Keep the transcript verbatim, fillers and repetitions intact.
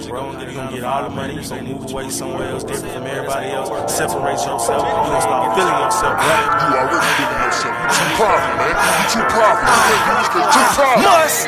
bro. You gonna get all the money, you gonna move away somewhere else different from everybody else, separate yourself, you gonna start feeling yourself, right? You already feeling yourself. You too private, man. You too private. You too private.